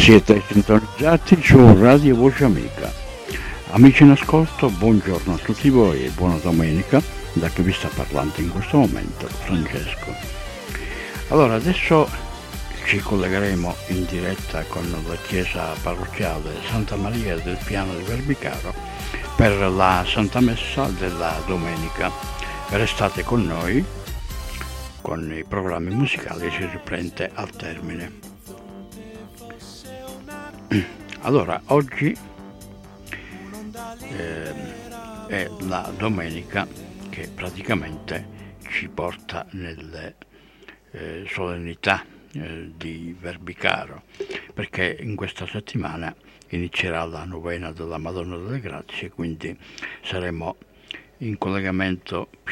Siete sintonizzati su Radio Voce Amica. Amici in ascolto, buongiorno a tutti voi e buona domenica da chi vi sta parlando in questo momento, Francesco. Allora, adesso ci collegheremo in diretta con la chiesa parrocchiale Santa Maria del Piano di Verbicaro per la Santa Messa della domenica. Restate con noi, con i programmi musicali si riprende al termine. Allora, oggi è la domenica che praticamente ci porta nelle solennità di Verbicaro, perché in questa settimana inizierà la novena della Madonna delle Grazie, quindi saremo in collegamento